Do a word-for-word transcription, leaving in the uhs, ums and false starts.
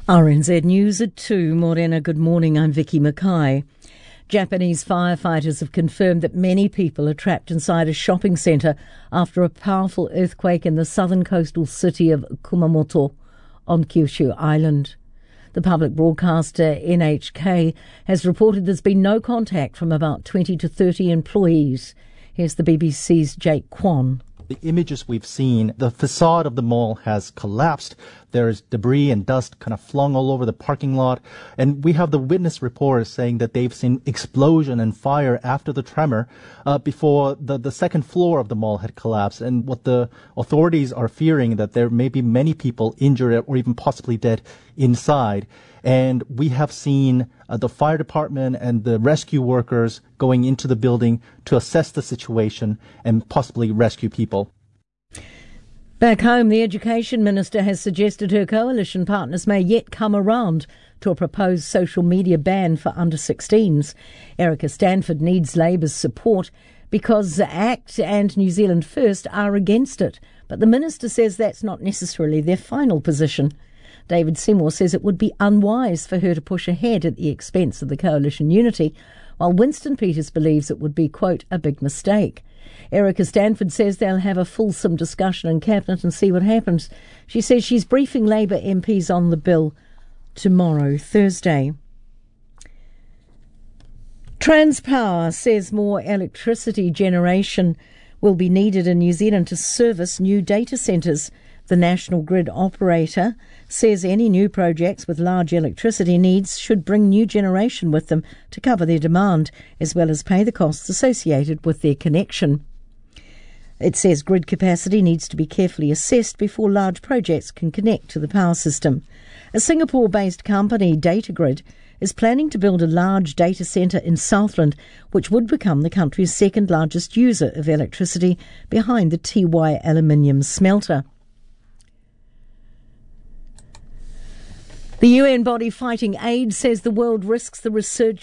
R N Z News at two. Morena, good morning. I'm Vicky Mackay. Japanese firefighters have confirmed that many people are trapped inside a shopping centre after a powerful earthquake in the southern coastal city of Kumamoto on Kyushu Island. The public broadcaster N H K has reported there's been no contact from about twenty to thirty employees. Here's the B B C's Jake Kwan. The images we've seen, the facade of the mall has collapsed. There is debris and dust kind of flung all over the parking lot. And we have the witness reports saying that they've seen explosion and fire after the tremor uh, before the, the second floor of the mall had collapsed. And what the authorities are fearing that there may be many people injured or even possibly dead inside. And we have seen uh, the fire department and the rescue workers going into the building to assess the situation and possibly rescue people. Back home, the Education Minister has suggested her coalition partners may yet come around to a proposed social media ban for under sixteens. Erica Stanford needs Labour's support because ACT and New Zealand First are against it. But the minister says that's not necessarily their final position. David Seymour says it would be unwise for her to push ahead at the expense of the coalition unity, while Winston Peters believes it would be, quote, a big mistake. Erica Stanford says they'll have a fulsome discussion in Cabinet and see what happens. She says she's briefing Labour M Ps on the bill tomorrow, Thursday. Transpower says more electricity generation will be needed in New Zealand to service new data centres. The national grid operator says any new projects with large electricity needs should bring new generation with them to cover their demand, as well as pay the costs associated with their connection. It says grid capacity needs to be carefully assessed before large projects can connect to the power system. A Singapore-based company, Datagrid, is planning to build a large data centre in Southland, which would become the country's second largest user of electricity behind the T Y aluminium smelter. The U N body fighting AIDS says the world risks the resurgence